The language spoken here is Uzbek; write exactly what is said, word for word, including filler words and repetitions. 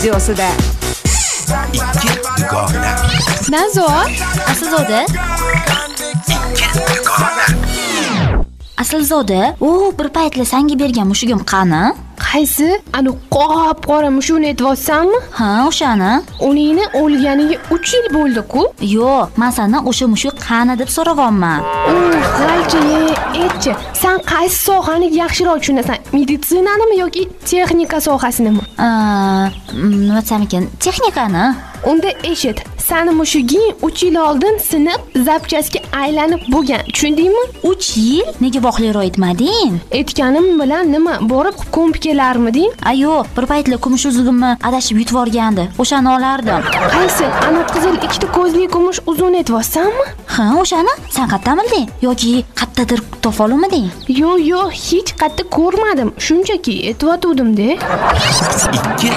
videosida. Ikki dugona. Nazor, Aslzoda? Ikki dugona. Aslzoda, o, bir paytlar senga bergan mushugim qani? qaysi? Ani qop-qora mushukni aytyapsanmi? Ha, o'shani. Uningni o'lganiga uch yil bo'ldi-ku. Yo'q, men sendan o'sha mushuk qani deb so'raganman. G'alchi, aytchi, sen qaysi sohani yaxshiroq tushunasan? Meditsinanimi yoki texnika sohasinimi? Nima desam ekan? Texnikani. Unda eshit, seni mushuging uch yil oldin sinib, zapchastga aylanib bo'lgan. Tushundingmi? uch yil? Nega voqliroq aytmading? Aytganim bilan nima? Borib ko'mib kelarmiding? Ayo, bir paytlar kumush uzugimni adashib yutib yorgandi. O'shani olardim. Qaysi? Ana qizil ikkita ko'zli kumush uzun aytyapsanmi? Ha, o'shani? Sen qayerdan bilding? Yoki qayerdadir tofolmiding? Yo'q, yo'q, hech qayerda ko'rmadim. Shunchaki aytayotgandim-da. Ikki